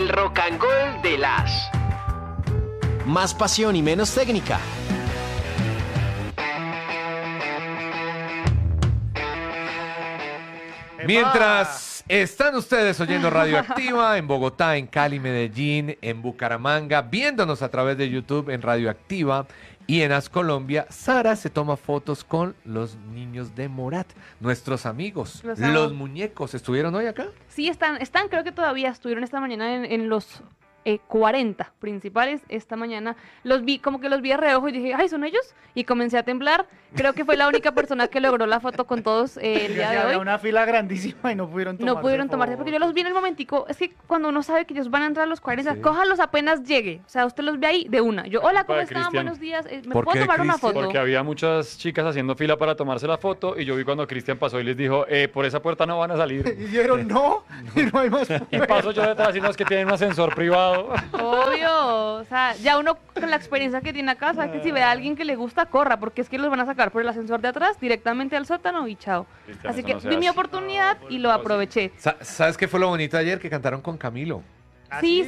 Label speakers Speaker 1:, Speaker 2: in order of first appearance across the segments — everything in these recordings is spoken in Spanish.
Speaker 1: El Rock and Roll de las.
Speaker 2: Más pasión y menos técnica.
Speaker 3: Mientras están ustedes oyendo Radioactiva en Bogotá, en Cali, Medellín, en Bucaramanga, viéndonos a través de YouTube en Radioactiva y en As Colombia, Sara se toma fotos con los niños de Morat, nuestros amigos, los muñecos. ¿Estuvieron hoy acá?
Speaker 4: Sí, están, creo que todavía estuvieron esta mañana en los 40 principales. Esta mañana los vi de reojo y dije, ¡ay, son ellos! Y comencé a temblar. Creo que fue la única persona que logró la foto con todos el día de hoy.
Speaker 5: Había una fila grandísima y no pudieron tomarse
Speaker 4: porque yo los vi en el momentico. Es que cuando uno sabe que ellos van a entrar a los 40, sí, cójalos apenas llegue. O sea, usted los ve ahí de una. Yo, hola, ¿cómo están? Buenos días. ¿Me puedo tomar una foto?
Speaker 6: Porque había muchas chicas haciendo fila para tomarse la foto y yo vi cuando Cristian pasó y les dijo, por esa puerta no van a salir.
Speaker 5: Y dijeron, no, y no hay más.
Speaker 6: Y paso yo detrás y no, es que tienen un ascensor privado.
Speaker 4: Obvio, o sea, ya uno con la experiencia que tiene acá, sabe que si ve a alguien que le gusta, corra, porque es que los van a sacar por el ascensor de atrás, directamente al sótano y chao.
Speaker 6: Cristian,
Speaker 4: así que
Speaker 6: no
Speaker 4: vi mi oportunidad y lo aproveché.
Speaker 3: ¿Sabes qué fue lo bonito ayer? Que cantaron con Camilo.
Speaker 4: Sí,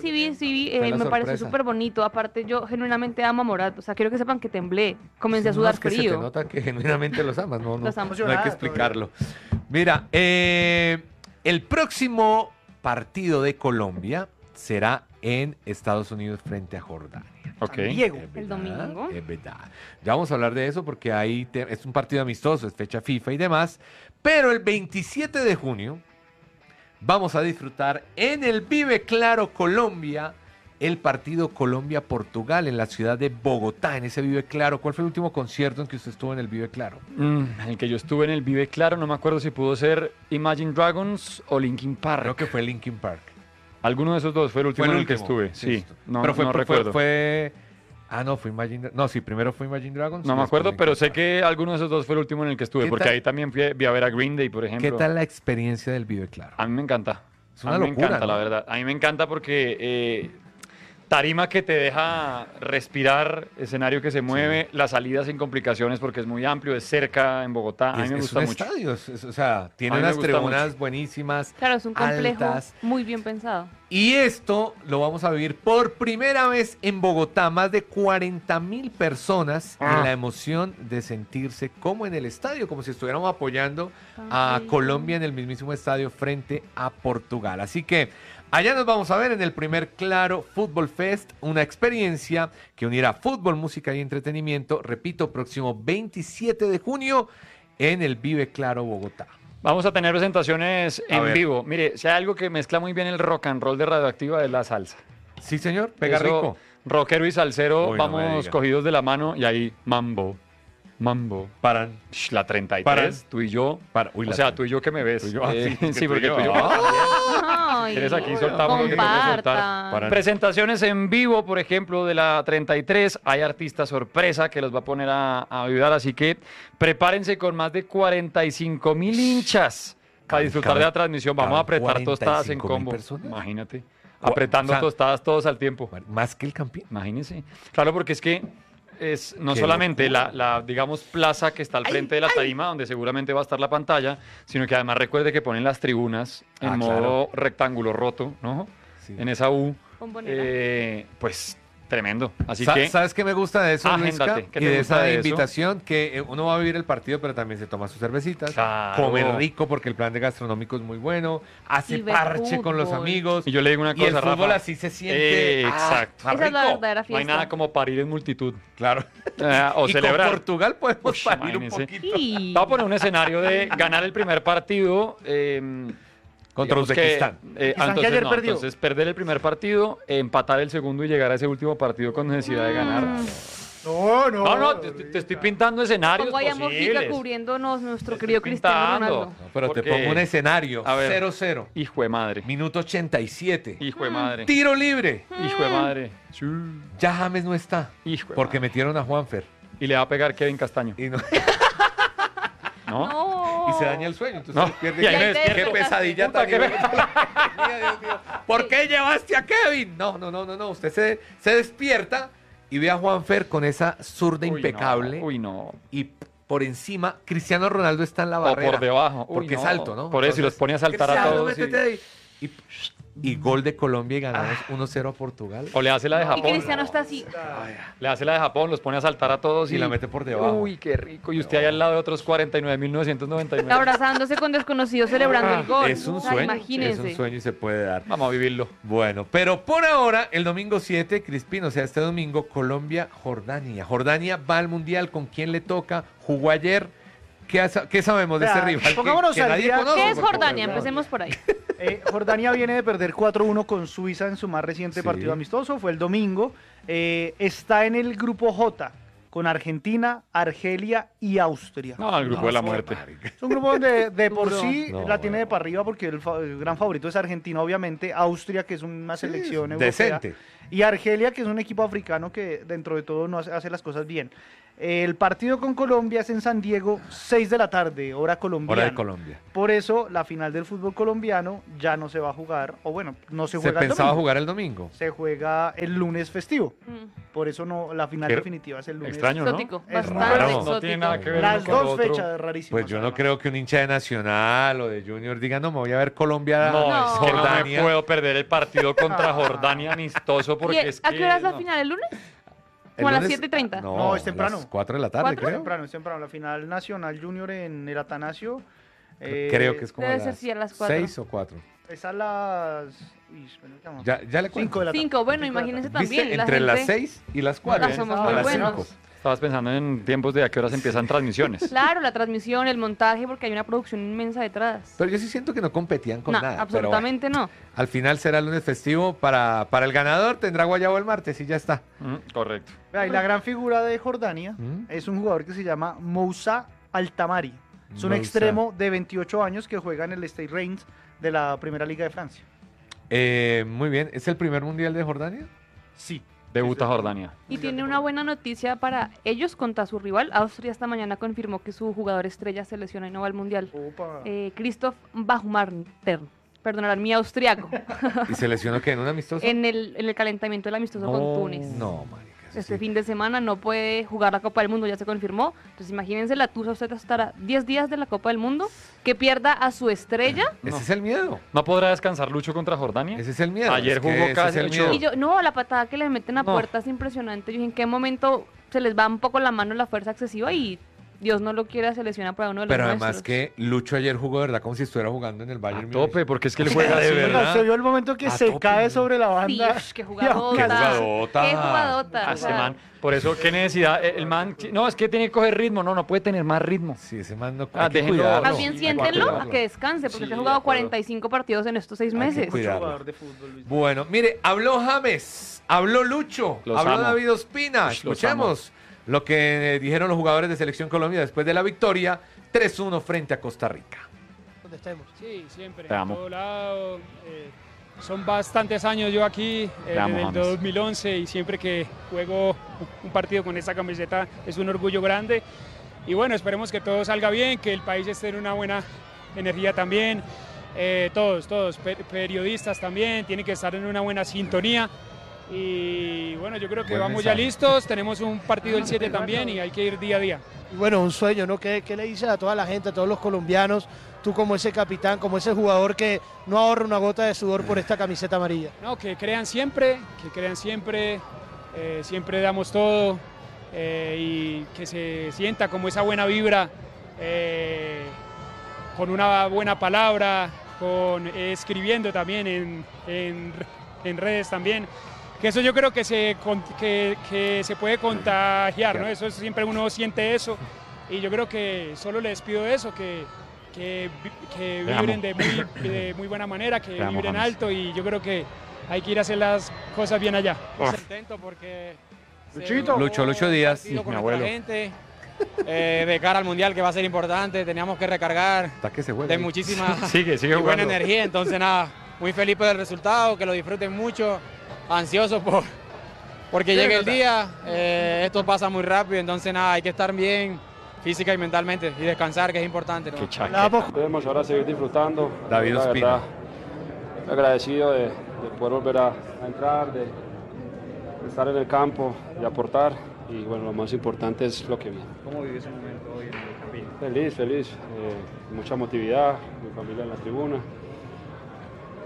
Speaker 4: me pareció súper bonito. Aparte, yo genuinamente amo a Morat. O sea, quiero que sepan que temblé. Comencé a sudar frío.
Speaker 3: Se te nota que genuinamente los amas. No hay que explicarlo.
Speaker 5: Todavía.
Speaker 3: Mira, el próximo partido de Colombia será en Estados Unidos frente a Jordania.
Speaker 6: Ok.
Speaker 4: El domingo.
Speaker 3: Es verdad. Ya vamos a hablar de eso porque ahí es un partido amistoso, es fecha FIFA y demás. Pero el 27 de junio vamos a disfrutar en el Vive Claro Colombia el partido Colombia-Portugal en la ciudad de Bogotá, en ese Vive Claro. ¿Cuál fue el último concierto en que usted estuvo en el Vive Claro?
Speaker 6: El que yo estuve en el Vive Claro, no me acuerdo si pudo ser Imagine Dragons o Linkin Park.
Speaker 3: Creo que fue Linkin Park.
Speaker 6: Alguno de esos dos fue el último en el que estuve. Sí, no recuerdo.
Speaker 3: No, fue Imagine Dragons. No, primero fue Imagine Dragons.
Speaker 6: No me acuerdo, pero sé que alguno de esos dos fue el último en el que estuve, porque ahí también vi a ver a Green Day, por ejemplo.
Speaker 3: ¿Qué tal la experiencia del Vive Claro?
Speaker 6: A mí me encanta.
Speaker 3: Es una locura,
Speaker 6: me encanta,
Speaker 3: ¿no?
Speaker 6: la verdad. A mí me encanta porque tarima que te deja respirar, escenario que se mueve, la salida sin complicaciones porque es muy amplio, es cerca en Bogotá. A mí me gusta mucho.
Speaker 3: Es un estadio, o sea, tiene unas tribunas buenísimas.
Speaker 4: Claro, es un complejo
Speaker 3: altas.
Speaker 4: Muy bien pensado.
Speaker 3: Y esto lo vamos a vivir por primera vez en Bogotá. Más de 40,000 personas en la emoción de sentirse como en el estadio, como si estuviéramos apoyando a Colombia en el mismísimo estadio frente a Portugal. Así que allá nos vamos a ver en el primer Claro Fútbol Fest, una experiencia que unirá fútbol, música y entretenimiento. Repito, próximo 27 de junio en el Vive Claro Bogotá.
Speaker 6: Vamos a tener presentaciones en vivo. Mire, si hay algo que mezcla muy bien el rock and roll de Radioactiva es la salsa.
Speaker 3: Sí, señor, pega rico.
Speaker 6: Rockero y salsero,
Speaker 3: Uy, no
Speaker 6: vamos cogidos de la mano y ahí mambo.
Speaker 3: Paran.
Speaker 6: La 33,
Speaker 3: Paran.
Speaker 6: tú y yo.
Speaker 3: Uy,
Speaker 6: o sea, tú y yo que me ves.
Speaker 3: Tú y yo,
Speaker 6: sí, porque tú y yo.
Speaker 4: Ay,
Speaker 6: ¿Quieres aquí soltamos lo que tengo que soltar?
Speaker 3: Paran.
Speaker 6: Presentaciones en vivo, por ejemplo, de la 33. Hay artista sorpresa que los va a poner a ayudar, así que prepárense con más de 45,000 hinchas para disfrutar de la transmisión. Vamos a apretar tostadas en combo. Imagínate. Apretando tostadas todos al tiempo.
Speaker 3: Más que el Campín.
Speaker 6: Imagínense. Claro, porque es que es no solamente la, digamos, plaza que está al frente de la tarima, donde seguramente va a estar la pantalla, sino que además recuerde que ponen las tribunas en modo rectángulo roto, ¿no? Sí. En esa U. Pues tremendo. Así que
Speaker 3: ¿sabes qué me gusta de eso, Luisca?
Speaker 6: ¿Qué
Speaker 3: y de esa
Speaker 6: de
Speaker 3: invitación? Eso? Que uno va a vivir el partido, pero también se toma sus cervecitas, come rico porque el plan de gastronómico es muy bueno, hace parche con los amigos.
Speaker 6: Y yo le digo una cosa,
Speaker 3: y el fútbol
Speaker 6: Rafa,
Speaker 3: así se siente.
Speaker 6: Exacto.
Speaker 4: Esa es la verdadera fiesta.
Speaker 6: No hay nada como parir en multitud.
Speaker 3: Claro.
Speaker 6: O
Speaker 3: y
Speaker 6: celebrar.
Speaker 3: Con Portugal podemos parir un poquito.
Speaker 6: Vamos a poner un escenario de ganar el primer partido.
Speaker 3: Contra Uzbekistán.
Speaker 6: Entonces perder el primer partido, empatar el segundo y llegar a ese último partido con necesidad de ganar. No, te estoy pintando escenarios
Speaker 4: Pongo a Mojica cubriéndonos nuestro querido Cristiano Ronaldo.
Speaker 3: No, pero te pongo un escenario. 0-0.
Speaker 6: Hijo de madre.
Speaker 3: Minuto 87.
Speaker 6: Hijo de madre.
Speaker 3: Tiro libre.
Speaker 6: Hijo de madre.
Speaker 3: Ya James no está.
Speaker 6: Hijo de
Speaker 3: porque
Speaker 6: madre.
Speaker 3: Metieron a Juanfer.
Speaker 6: Y le va a pegar Kevin Castaño.
Speaker 3: Y no.
Speaker 6: ¿No?
Speaker 3: Y se daña el sueño. Entonces pierde.
Speaker 4: Qué
Speaker 3: pesadilla tan Dios mío. ¿Por qué llevaste a Kevin? No. Usted se despierta y ve a Juanfer con esa zurda impecable.
Speaker 6: No.
Speaker 3: Y por encima, Cristiano Ronaldo está en la barrera.
Speaker 6: O por debajo.
Speaker 3: Porque es alto, ¿no?
Speaker 6: Por eso, y los pone a saltar a todos.
Speaker 3: Métete ahí. Y y gol de Colombia y ganamos 1-0 a Portugal.
Speaker 6: O le hace la de
Speaker 4: Y
Speaker 6: Japón.
Speaker 4: Cristiano está así.
Speaker 6: Le hace la de Japón, los pone a saltar a todos
Speaker 3: Y la mete por debajo.
Speaker 6: Uy, qué rico. Y usted ahí al lado de otros 49.999.
Speaker 4: Abrazándose con desconocidos celebrando el gol.
Speaker 3: Es un
Speaker 4: O sea,
Speaker 3: sueño,
Speaker 4: imagínense.
Speaker 3: es un sueño y se puede dar.
Speaker 6: Vamos a vivirlo.
Speaker 3: Bueno, pero por ahora, el domingo 7, Crispín, o sea, este domingo, Colombia-Jordania. Jordania va al Mundial, ¿con quién le toca? Jugó ayer. ¿Qué sabemos de
Speaker 5: Vea,
Speaker 3: ese rival?
Speaker 5: pongámonos al día.
Speaker 3: conoce?
Speaker 4: ¿Qué es
Speaker 3: Porque-
Speaker 4: Jordania? Empecemos por ahí.
Speaker 5: Jordania viene de perder 4-1 con Suiza en su más reciente
Speaker 3: Sí.
Speaker 5: partido amistoso, fue el domingo. Está en el grupo J, con Argentina, Argelia y Austria.
Speaker 6: No, el grupo de la muerte.
Speaker 5: Es un grupo donde de por
Speaker 4: Duro.
Speaker 5: sí
Speaker 3: No,
Speaker 5: la tiene de
Speaker 3: bueno.
Speaker 5: para arriba porque el gran favorito es Argentina, obviamente. Austria, que es una selección europea.
Speaker 3: decente.
Speaker 5: Y Argelia, que es un equipo africano que dentro de todo no hace las cosas bien. El partido con Colombia es en San Diego, 6 de la tarde, hora colombiana.
Speaker 3: Hora de Colombia.
Speaker 5: Por eso la final del fútbol colombiano ya no se va a jugar, o bueno, no se
Speaker 3: Se
Speaker 5: juega el
Speaker 3: pensaba
Speaker 5: domingo.
Speaker 3: jugar el domingo.
Speaker 5: Se juega el lunes festivo.
Speaker 4: Mm.
Speaker 5: Por eso no, la final
Speaker 6: Qué
Speaker 5: definitiva es el lunes.
Speaker 6: extraño, ¿no?
Speaker 4: Exótico,
Speaker 5: Es
Speaker 4: bastante
Speaker 3: raro.
Speaker 4: exótico.
Speaker 6: No tiene nada que ver
Speaker 5: Las
Speaker 6: uno con lo
Speaker 5: dos
Speaker 6: otro.
Speaker 5: fechas rarísimas.
Speaker 3: Pues yo no
Speaker 5: además.
Speaker 3: creo que un hincha de Nacional o de Junior diga, no, me voy a ver Colombia.
Speaker 6: No,
Speaker 4: No.
Speaker 6: es que no me
Speaker 3: Jordania.
Speaker 6: puedo perder el partido contra Jordania amistoso porque
Speaker 4: ¿Y
Speaker 6: es
Speaker 4: a
Speaker 6: que...
Speaker 4: qué hora es la
Speaker 6: no.
Speaker 4: final? ¿El lunes?
Speaker 3: El
Speaker 4: Como a las
Speaker 3: lunes-
Speaker 4: 7:30.
Speaker 5: No, es temprano.
Speaker 3: a las 4 de la tarde,
Speaker 4: ¿Cuatro?
Speaker 3: creo.
Speaker 5: Es temprano. La final nacional junior en el Atanasio.
Speaker 3: Creo que es como
Speaker 4: Debe
Speaker 3: a
Speaker 4: ser,
Speaker 3: las
Speaker 4: sí, a las 4.
Speaker 3: 6 o 4.
Speaker 5: Es a las... Uy, espera, ¿qué vamos?
Speaker 3: Ya le cuento.
Speaker 5: 5 de la tarde.
Speaker 4: 5, bueno,
Speaker 5: 5 de la
Speaker 4: imagínense
Speaker 5: tarde.
Speaker 4: también.
Speaker 3: ¿Viste?
Speaker 4: la
Speaker 3: Entre
Speaker 4: gente-
Speaker 3: las 6 y las 4.
Speaker 4: Ahora somos
Speaker 3: a
Speaker 4: muy
Speaker 3: las
Speaker 4: buenos.
Speaker 3: 5.
Speaker 6: Estabas pensando en tiempos de a qué horas empiezan transmisiones.
Speaker 4: Claro, la transmisión, el montaje, porque hay una producción inmensa detrás.
Speaker 3: Pero yo sí siento que no competían con
Speaker 4: No,
Speaker 3: nada.
Speaker 4: absolutamente no.
Speaker 3: Pero bueno, al final será el lunes festivo. Para el ganador tendrá guayabo el martes y ya está.
Speaker 6: Correcto.
Speaker 5: Vea, y la gran figura de Jordania
Speaker 3: ¿Mm?
Speaker 5: es un jugador que se llama Moussa Altamari. Es un
Speaker 3: Moussa.
Speaker 5: extremo de 28 años que juega en el Stade Reims de la Primera Liga de Francia.
Speaker 3: Muy bien. ¿Es el primer mundial de Jordania?
Speaker 5: Sí.
Speaker 6: Debuta Jordania.
Speaker 4: Y tiene una buena noticia para ellos contra su rival. Austria esta mañana confirmó que su jugador estrella se lesiona y no va al Mundial.
Speaker 5: Opa.
Speaker 4: Christoph Baumgartner. Perdonarán mi austriaco.
Speaker 3: ¿Y se lesionó que en un amistoso?
Speaker 4: en el calentamiento del amistoso con Túnez.
Speaker 3: No, marica. eso
Speaker 4: Este
Speaker 3: sí.
Speaker 4: fin de semana no puede jugar la Copa del Mundo, ya se confirmó. Entonces imagínense la tusa, usted estará 10 días de la Copa del Mundo, que pierda a su estrella.
Speaker 3: Ese es el miedo.
Speaker 6: ¿No podrá descansar Lucho contra Jordania?
Speaker 3: Ese es el miedo.
Speaker 6: Ayer
Speaker 3: es que
Speaker 6: jugó
Speaker 3: ese
Speaker 6: casi
Speaker 3: es el
Speaker 6: ocho.
Speaker 3: miedo.
Speaker 4: Y yo, no, la patada que le meten a
Speaker 6: No.
Speaker 4: puerta es impresionante. Yo dije, ¿en qué momento se les va un poco la mano la fuerza excesiva y Dios no lo quiera, se lesiona para uno de los
Speaker 3: Pero además
Speaker 4: nuestros?
Speaker 3: que Lucho ayer jugó de verdad como si estuviera jugando en el Bayern
Speaker 6: A
Speaker 3: Múnich.
Speaker 6: tope, porque es que él juega de
Speaker 3: Sí,
Speaker 5: Oiga,
Speaker 6: verdad.
Speaker 5: ¿usted vio el momento que
Speaker 3: A
Speaker 5: se
Speaker 3: tope.
Speaker 5: cae sobre la
Speaker 4: Sí,
Speaker 5: banda?
Speaker 4: ush, qué jugadota.
Speaker 3: Qué jugadota.
Speaker 4: Qué jugadota. o
Speaker 6: Ese
Speaker 4: sea,
Speaker 6: man. Por eso, ¿qué necesidad? El man, no, es que tiene que coger ritmo. No puede tener más ritmo.
Speaker 3: Sí, ese man no
Speaker 6: Ah,
Speaker 3: hay que
Speaker 6: déjenlo.
Speaker 3: cuidarlo.
Speaker 4: Más bien
Speaker 6: Sí,
Speaker 4: siéntenlo
Speaker 6: acuerdo.
Speaker 4: a que descanse, porque
Speaker 6: Sí,
Speaker 4: se ha jugado
Speaker 6: de acuerdo.
Speaker 4: 45 partidos en estos 6
Speaker 3: Hay que
Speaker 4: meses.
Speaker 5: Mucho
Speaker 3: cuidarlo.
Speaker 5: jugador de fútbol, Luis.
Speaker 3: Bueno, mire, habló James, habló Lucho,
Speaker 6: Los
Speaker 3: habló
Speaker 6: amo.
Speaker 3: David Ospina.
Speaker 6: Los
Speaker 3: Escuchemos lo que dijeron los jugadores de Selección Colombia después de la victoria 3-1 frente a Costa Rica.
Speaker 7: Donde estemos.
Speaker 8: Sí, siempre.
Speaker 6: Te amo.
Speaker 8: En todo lado. Son bastantes años yo aquí,
Speaker 6: Te amo,
Speaker 8: desde el
Speaker 6: James.
Speaker 8: 2011, y siempre que juego un partido con esta camiseta es un orgullo grande. Y bueno, esperemos que todo salga bien, que el país esté en una buena energía también. Todos, periodistas también, tienen que estar en una buena sintonía. Y bueno, yo creo que
Speaker 3: Buen
Speaker 8: vamos ya
Speaker 3: mensaje.
Speaker 8: listos, tenemos un partido el 7 también y hay que ir día a día.
Speaker 7: Y bueno, un sueño, ¿no? ¿Qué le dices a toda la gente, a todos los colombianos, tú como ese capitán, como ese jugador que no ahorra una gota de sudor por esta camiseta amarilla?
Speaker 8: No, que crean siempre, siempre damos todo y que se sienta como esa buena vibra, con una buena palabra, escribiendo también en redes también. Que eso yo creo que se puede contagiar, ¿no? Eso siempre uno siente eso y yo creo que solo les pido eso, que vibren de muy buena manera, que
Speaker 6: Te amo,
Speaker 8: vibren
Speaker 6: James.
Speaker 8: alto, y yo creo que hay que ir a hacer las cosas bien allá.
Speaker 9: Contento porque
Speaker 5: Luchito.
Speaker 3: Lucho Díaz,
Speaker 9: con
Speaker 6: mi
Speaker 9: nuestra
Speaker 6: abuelo.
Speaker 9: gente, de cara al mundial que va a ser importante, teníamos que recargar
Speaker 3: Hasta que se juega.
Speaker 9: de
Speaker 3: ahí.
Speaker 9: muchísima
Speaker 6: Sigue
Speaker 9: y buena
Speaker 6: jugando.
Speaker 9: energía, entonces nada, muy feliz por el resultado, que lo disfruten mucho, ansioso porque llegue el día, esto pasa muy rápido, entonces nada, hay que estar bien física y mentalmente y descansar, que es importante, ¿no?
Speaker 6: Qué chaqueta.
Speaker 10: Debemos ahora seguir disfrutando.
Speaker 3: David
Speaker 10: La
Speaker 3: Ospina.
Speaker 10: verdad, agradecido de poder volver a entrar, de estar en el campo, de aportar, y bueno, lo más importante es lo que viene.
Speaker 11: ¿Cómo vive ese momento hoy en el Campín?
Speaker 10: Feliz, mucha emotividad, mi familia en la tribuna.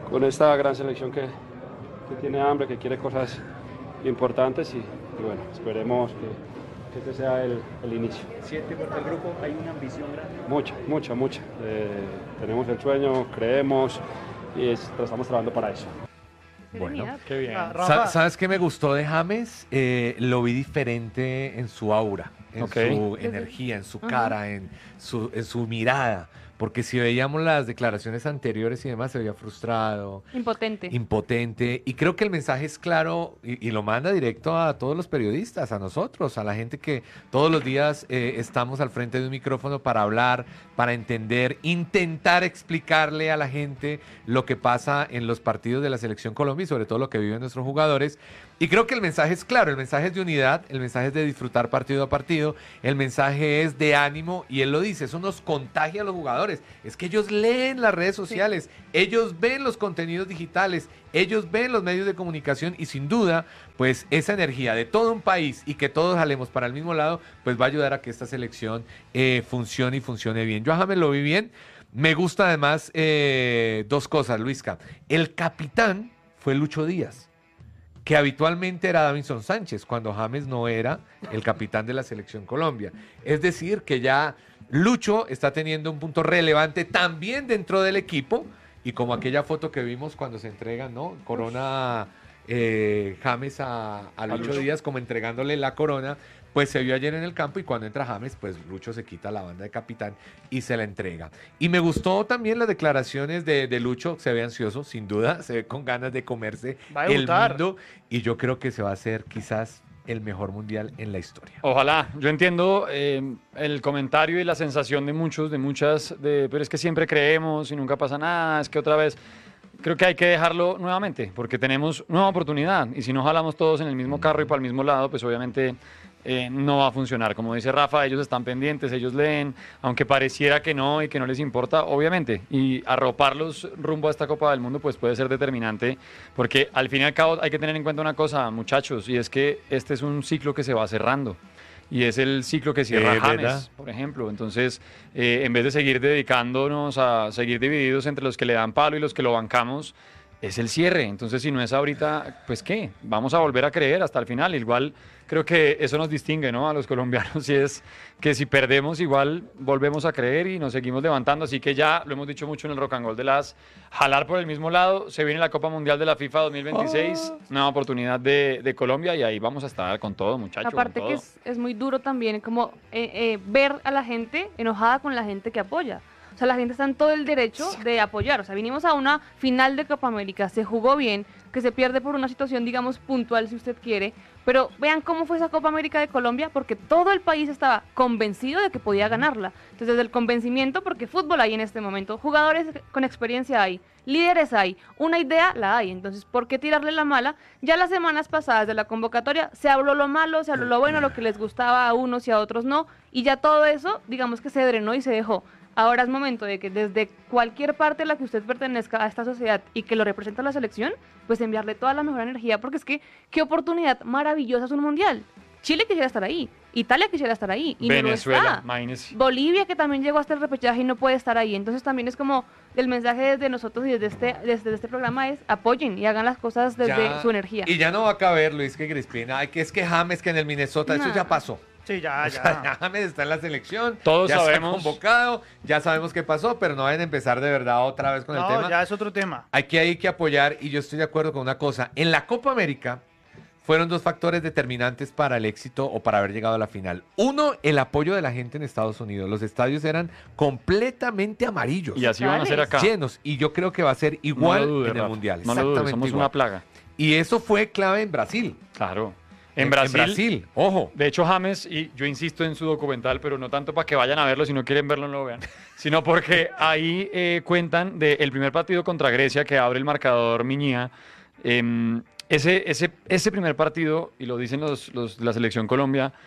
Speaker 10: con esta gran selección que tiene hambre, que quiere cosas importantes y bueno, esperemos que este sea el inicio.
Speaker 11: ¿Siente porque el grupo hay una ambición grande?
Speaker 10: Mucha. Tenemos el sueño, creemos y estamos trabajando para eso.
Speaker 3: Bueno,
Speaker 6: Qué bien.
Speaker 3: ¿Sabes qué me gustó de James? Lo vi diferente en su aura, en su energía, en su cara, en su mirada. Porque si veíamos las declaraciones anteriores y demás, se veía frustrado. Impotente. Y creo que el mensaje es claro y lo manda directo a todos los periodistas, a nosotros, a la gente que todos los días estamos al frente de un micrófono para hablar, para entender, intentar explicarle a la gente lo que pasa en los partidos de la Selección Colombia y sobre todo lo que viven nuestros jugadores. Y creo que el mensaje es claro, el mensaje es de unidad, el mensaje es de disfrutar partido a partido, el mensaje es de ánimo y él lo dice, eso nos contagia a los jugadores. Es que ellos leen las redes sociales, ellos ven los contenidos digitales, ellos ven los medios de comunicación y sin duda, pues esa energía de todo un país y que todos jalemos para el mismo lado, pues va a ayudar a que esta selección funcione y funcione bien. Yo a James lo vi bien, me gusta además dos cosas, Luisca. El capitán fue Lucho Díaz, que habitualmente era Davinson Sánchez, cuando James no era el capitán de la Selección Colombia. Es decir, que ya Lucho está teniendo un punto relevante también dentro del equipo, y como aquella foto que vimos cuando se entregan, ¿no? Corona James a Lucho Díaz, como entregándole la corona, pues se vio ayer en el campo y cuando entra James, pues Lucho se quita la banda de capitán y se la entrega. Y me gustó también las declaraciones de Lucho, se ve ansioso, sin duda, se ve con ganas de comerse el mundo y yo creo que se va a hacer quizás el mejor mundial en la historia.
Speaker 6: Ojalá, yo entiendo el comentario y la sensación de muchas, pero es que siempre creemos y nunca pasa nada, es que otra vez... Creo que hay que dejarlo nuevamente, porque tenemos nueva oportunidad y si no jalamos todos en el mismo carro y para el mismo lado, pues obviamente no va a funcionar. Como dice Rafa, ellos están pendientes, ellos leen, aunque pareciera que no y que no les importa, obviamente. Y arroparlos rumbo a esta Copa del Mundo pues puede ser determinante, porque al fin y al cabo hay que tener en cuenta una cosa, muchachos, y es que este es un ciclo que se va cerrando. Y es el ciclo que cierra James, ¿verdad? Por ejemplo. Entonces, en vez de seguir dedicándonos a seguir divididos entre los que le dan palo y los que lo bancamos, es el cierre. Entonces, si no es ahorita, pues ¿qué? Vamos a volver a creer hasta el final. Igual creo que eso nos distingue, ¿no? A los colombianos, y es que si perdemos, igual volvemos a creer y nos seguimos levantando. Así que ya lo hemos dicho mucho en el Rock and Roll de las jalar por el mismo lado. Se viene la Copa Mundial de la FIFA 2026, nueva oportunidad de Colombia y ahí vamos a estar con todo, muchachos.
Speaker 4: Aparte
Speaker 6: con
Speaker 4: que
Speaker 6: todo.
Speaker 4: es muy duro también como ver a la gente enojada con la gente que apoya. O sea, la gente está en todo el derecho de apoyar. O sea, vinimos a una final de Copa América, se jugó bien, que se pierde por una situación, digamos, puntual, si usted quiere. Pero vean cómo fue esa Copa América de Colombia, porque todo el país estaba convencido de que podía ganarla. Entonces, desde el convencimiento, porque fútbol hay en este momento, jugadores con experiencia hay, líderes hay, una idea la hay. Entonces, ¿por qué tirarle la mala? Ya las semanas pasadas de la convocatoria se habló lo malo, se habló lo bueno, lo que les gustaba a unos y a otros no, y ya todo eso, digamos que se drenó y se dejó. Ahora es momento de que desde cualquier parte a la que usted pertenezca a esta sociedad y que lo representa la selección, pues enviarle toda la mejor energía, porque es que qué oportunidad maravillosa es un mundial. Chile quisiera estar ahí, Italia quisiera estar ahí y
Speaker 6: Venezuela,
Speaker 4: no lo está.
Speaker 6: imagínese.
Speaker 4: Bolivia, que también llegó hasta el repechaje y no puede estar ahí. Entonces también es como el mensaje desde nosotros y desde este programa es apoyen y hagan las cosas desde su energía.
Speaker 3: Y ya no va a caber, Luis, que Crispina, ay, que es que James, que en el Minnesota, eso ya pasó.
Speaker 5: Sí, ya.
Speaker 3: James está en la selección,
Speaker 6: todos
Speaker 3: ya
Speaker 6: sabemos.
Speaker 3: está convocado, ya sabemos qué pasó, pero no vayan a empezar de verdad otra vez con el tema.
Speaker 5: No, ya es otro tema.
Speaker 3: Hay que apoyar y yo estoy de acuerdo con una cosa. En la Copa América fueron dos factores determinantes para el éxito o para haber llegado a la final. Uno, el apoyo de la gente en Estados Unidos. Los estadios eran completamente amarillos.
Speaker 6: Y así van a ser acá.
Speaker 3: Llenos. Y yo creo que va a ser igual
Speaker 6: no dude,
Speaker 3: en el
Speaker 6: Rafa.
Speaker 3: Mundial.
Speaker 6: No lo dude, somos
Speaker 3: igual.
Speaker 6: una plaga.
Speaker 3: Y eso fue clave en Brasil.
Speaker 6: Claro. En Brasil,
Speaker 3: ojo.
Speaker 6: De hecho, James, y yo insisto en su documental, pero no tanto para que vayan a verlo, si no quieren verlo no lo vean, sino porque ahí cuentan del primer partido contra Grecia que abre el marcador Miñía. Ese primer partido, y lo dicen los de la Selección Colombia,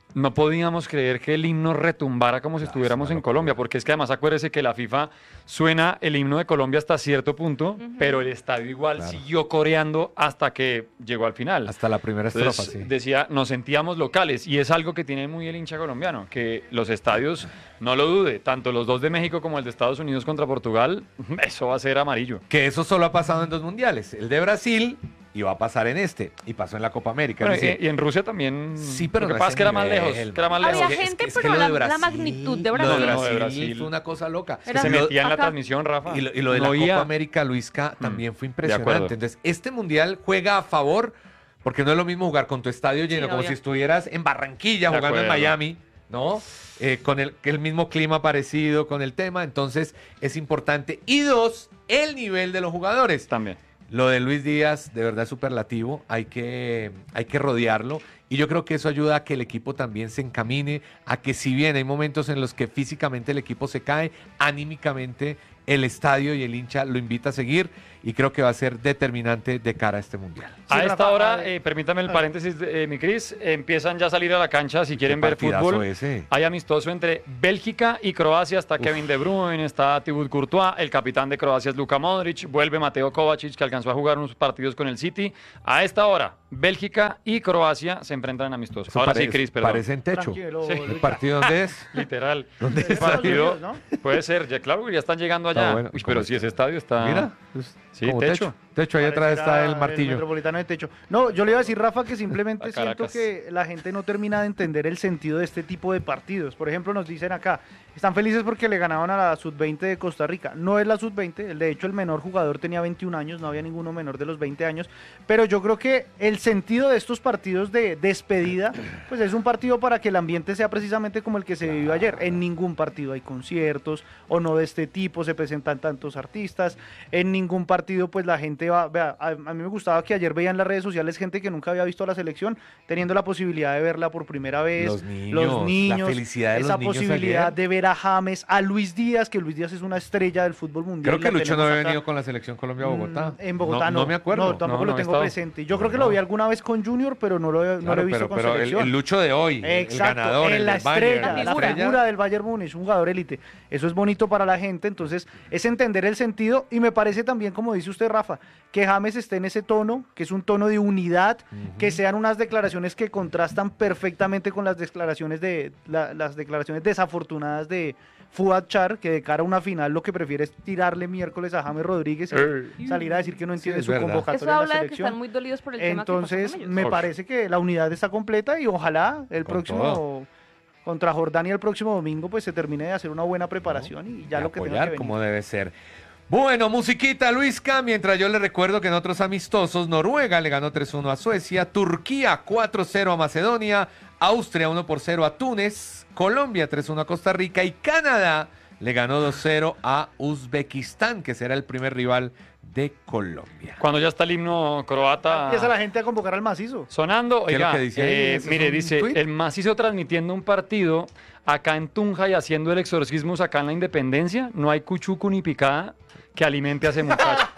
Speaker 6: no podíamos creer que el himno retumbara como si estuviéramos en Colombia, porque es que además acuérdese que la FIFA suena el himno de Colombia hasta cierto punto, pero el estadio igual siguió coreando hasta que llegó al final.
Speaker 3: Hasta la primera
Speaker 6: Entonces,
Speaker 3: estrofa, sí.
Speaker 6: decía, nos sentíamos locales, y es algo que tiene muy el hincha colombiano, que los estadios, no lo dude, tanto los dos de México como el de Estados Unidos contra Portugal, eso va a ser amarillo.
Speaker 3: Que eso solo ha pasado en 2 mundiales, el de Brasil y va a pasar en este, y pasó en la Copa América.
Speaker 6: Bueno,
Speaker 3: Es decir,
Speaker 6: y en Rusia también,
Speaker 3: sí, pero
Speaker 6: lo que
Speaker 3: no
Speaker 6: pasa
Speaker 3: ese
Speaker 6: es que era más
Speaker 3: nivel,
Speaker 6: lejos, que era más
Speaker 4: Había
Speaker 6: lejos.
Speaker 4: gente,
Speaker 3: es que
Speaker 4: pero
Speaker 3: lo de
Speaker 4: la
Speaker 3: Brasil,
Speaker 4: magnitud de
Speaker 3: lo
Speaker 4: Brasil.
Speaker 6: de Brasil
Speaker 3: fue una cosa loca.
Speaker 6: Que se metían en la
Speaker 4: acá.
Speaker 6: transmisión, Rafa.
Speaker 3: Y lo de
Speaker 6: No
Speaker 3: la
Speaker 6: oía.
Speaker 3: Copa América, Luisca, también fue
Speaker 6: acuerdo.
Speaker 3: impresionante. Entonces, este mundial juega a favor, porque no es lo mismo jugar con tu estadio lleno, como
Speaker 4: obvio.
Speaker 3: si estuvieras en Barranquilla
Speaker 6: De
Speaker 3: jugando en
Speaker 6: acuerdo.
Speaker 3: Miami, ¿no? Con el mismo clima parecido, con el tema. Entonces, es importante. Y 2, el nivel de los jugadores.
Speaker 6: También.
Speaker 3: Lo de Luis Díaz, de verdad es superlativo, hay que rodearlo y yo creo que eso ayuda a que el equipo también se encamine, a que si bien hay momentos en los que físicamente el equipo se cae, anímicamente el estadio y el hincha lo invita a seguir y creo que va a ser determinante de cara a este mundial.
Speaker 6: A esta
Speaker 5: Rafa,
Speaker 6: hora, permítame el paréntesis, mi Cris, empiezan ya a salir a la cancha si quieren ver
Speaker 3: partidazo
Speaker 6: fútbol.
Speaker 3: ese.
Speaker 6: Hay amistoso entre Bélgica y Croacia, está Kevin De Bruyne, está Thibaut Courtois, el capitán de Croacia es Luka Modric, vuelve Mateo Kovacic, que alcanzó a jugar unos partidos con el City. A esta hora, Bélgica y Croacia se enfrentan en amistoso.
Speaker 3: Eso
Speaker 6: Ahora sí,
Speaker 3: parece-
Speaker 6: Cris, perdón.
Speaker 3: Parece en techo.
Speaker 5: Tranquilo,
Speaker 6: Sí.
Speaker 3: ¿El
Speaker 5: Luis.
Speaker 3: partido dónde es?
Speaker 6: Literal.
Speaker 3: ¿Dónde
Speaker 6: El
Speaker 3: está?
Speaker 6: partido
Speaker 5: Unidos, ¿no?
Speaker 6: puede ser, ya claro que ya están llegando allá.
Speaker 3: Ah, bueno.
Speaker 6: Uy, pero si ese estadio está...
Speaker 3: Mira, pues,
Speaker 6: Sí,
Speaker 3: como
Speaker 6: techo.
Speaker 3: Techo, ahí atrás está
Speaker 5: Parecerá
Speaker 3: el martillo.
Speaker 5: Metropolitano de Techo. No, yo le iba a decir, Rafa, que simplemente
Speaker 6: A
Speaker 5: siento
Speaker 6: Caracas.
Speaker 5: que la gente no termina de entender el sentido de este tipo de partidos. Por ejemplo, nos dicen acá, están felices porque le ganaban a la Sub-20 de Costa Rica. No es la Sub-20, de hecho el menor jugador tenía 21 años, no había ninguno menor de los 20 años. Pero yo creo que el sentido de estos partidos de despedida, pues es un partido para que el ambiente sea precisamente como el que se vivió ayer. En ningún partido hay conciertos o no de este tipo, se presentan tantos artistas. En ningún partido, pues la gente va. Vea, a mí me gustaba que ayer veía en las redes sociales gente que nunca había visto a la selección, teniendo la posibilidad de verla por primera vez.
Speaker 3: Los niños, la felicidad de los
Speaker 5: esa
Speaker 3: niños
Speaker 5: posibilidad
Speaker 3: ayer.
Speaker 5: de ver a James, a Luis Díaz, que Luis Díaz es una estrella del fútbol mundial.
Speaker 3: Creo
Speaker 5: y
Speaker 3: que
Speaker 5: la
Speaker 3: Lucho no
Speaker 5: tenemos
Speaker 3: había
Speaker 5: acá.
Speaker 3: venido con la selección Colombia a Bogotá.
Speaker 5: En Bogotá no.
Speaker 3: No me acuerdo.
Speaker 5: No, tampoco
Speaker 6: No,
Speaker 5: lo
Speaker 6: no he
Speaker 5: tengo
Speaker 6: estado.
Speaker 5: presente. Yo creo que lo vi alguna vez con Junior, pero no lo he
Speaker 3: Claro,
Speaker 5: visto con
Speaker 3: pero
Speaker 5: selección.
Speaker 3: el Lucho de hoy,
Speaker 5: Exacto,
Speaker 3: el ganador, el
Speaker 5: la
Speaker 3: del Bayern,
Speaker 5: estrella, la
Speaker 4: figura.
Speaker 5: figura del Bayern Múnich, un jugador élite. Eso es bonito para la gente, entonces es entender el sentido y me parece también, como dice usted, Rafa, que James esté en ese tono, que es un tono de unidad, que sean unas declaraciones que contrastan perfectamente con las declaraciones las declaraciones desafortunadas de Fuad Char, que de cara a una final lo que prefiere es tirarle miércoles a James Rodríguez y salir a decir que no entiende
Speaker 3: es
Speaker 5: su
Speaker 3: verdad.
Speaker 5: convocatoria
Speaker 4: Eso
Speaker 5: en la
Speaker 4: habla de que
Speaker 5: selección.
Speaker 4: están muy dolidos por el tema que
Speaker 5: Entonces,
Speaker 4: pasó con ellos.
Speaker 5: me
Speaker 6: Uf.
Speaker 5: parece que la unidad está completa y ojalá el
Speaker 3: Con
Speaker 5: próximo
Speaker 3: todo.
Speaker 5: contra Jordania el próximo domingo pues se termine de hacer una buena preparación y ya
Speaker 3: Y
Speaker 5: lo que tenga
Speaker 3: apoyar
Speaker 5: que venir.
Speaker 3: como debe ser. Bueno, musiquita, Luisca, mientras yo le recuerdo que en otros amistosos, Noruega le ganó 3-1 a Suecia, Turquía 4-0 a Macedonia, Austria 1-0 a Túnez, Colombia 3-1 a Costa Rica y Canadá le ganó 2-0 a Uzbekistán, que será el primer rival de Colombia.
Speaker 6: Cuando ya está el himno croata
Speaker 5: Empieza la gente a convocar al macizo.
Speaker 6: sonando,
Speaker 3: ¿Qué es lo
Speaker 6: oiga,
Speaker 3: que dice ahí? ¿Ese es
Speaker 6: mire,
Speaker 3: un
Speaker 6: dice,
Speaker 3: tuit?
Speaker 6: el macizo transmitiendo un partido acá en Tunja y haciendo el exorcismo acá en la Independencia, no hay cuchuco ni picada que alimente a ese muchacho.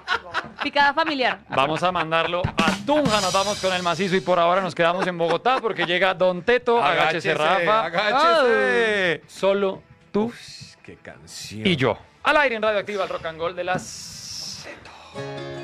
Speaker 4: Picada familiar.
Speaker 6: Vamos a mandarlo a Tunja, nos vamos con el macizo y por ahora nos quedamos en Bogotá porque llega Don Teto, agáchese Rafa,
Speaker 3: agáchese.
Speaker 6: solo tú
Speaker 3: Qué canción.
Speaker 6: y yo. Al aire en Radioactiva, el rock and roll de las...